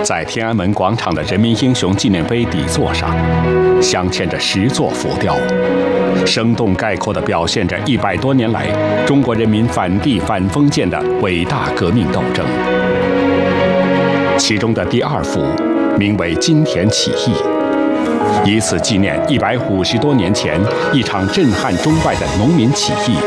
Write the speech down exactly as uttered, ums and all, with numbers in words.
在天安门广场的人民英雄纪念碑底座上，镶嵌着十座浮雕，生动概括地表现着一百多年来中国人民反帝反封建的伟大革命斗争。其中的第二幅名为《金田起义》，以此纪念一百五十多年前一场震撼中外的农民起义